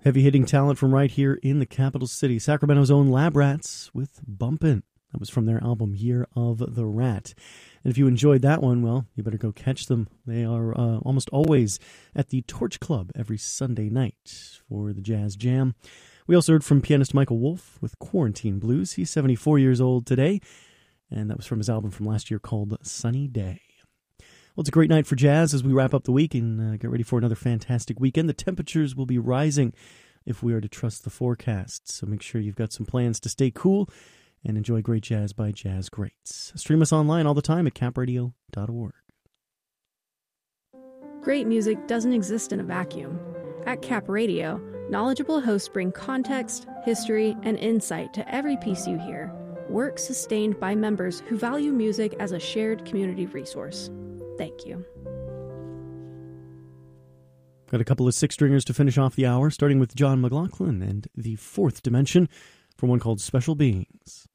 Heavy-hitting talent from right here in the capital city. Sacramento's own Lab Rats with Bumpin'. That was from their album Year of the Rat. And if you enjoyed that one, well, you better go catch them. They are almost always at the Torch Club every Sunday night for the Jazz Jam. We also heard from pianist Michael Wolff with Quarantine Blues. He's 74 years old today, and that was from his album from last year called Sunny Day. Well, it's a great night for jazz as we wrap up the week and get ready for another fantastic weekend. The temperatures will be rising if we are to trust the forecast, so make sure you've got some plans to stay cool and enjoy great jazz by Jazz Greats. Stream us online all the time at capradio.org. Great music doesn't exist in a vacuum. At Cap Radio, knowledgeable hosts bring context, history, and insight to every piece you hear. Work sustained by members who value music as a shared community resource. Thank you. Got a couple of six-stringers to finish off the hour, starting with John McLaughlin and the Fourth Dimension from one called Special Beings.